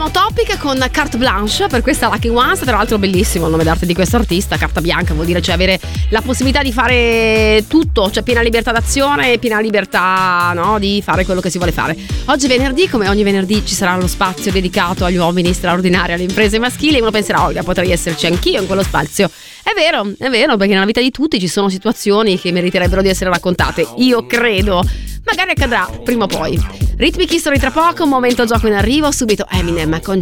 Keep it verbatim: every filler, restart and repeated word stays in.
No Topic con Carte Blanche per questa Lucky Ones, tra l'altro bellissimo il nome d'arte di questo artista. Carta bianca vuol dire cioè avere la possibilità di fare tutto, cioè piena libertà d'azione e piena libertà, no, di fare quello che si vuole fare. Oggi è venerdì, come ogni venerdì ci sarà lo spazio dedicato agli uomini straordinari, alle imprese maschili, e uno penserà oh, potrei esserci anch'io in quello spazio. È vero, è vero, perché nella vita di tutti ci sono situazioni che meriterebbero di essere raccontate, io credo. Magari accadrà prima o poi. Rhythmic History tra poco, un momento gioco in arrivo, subito Eminem con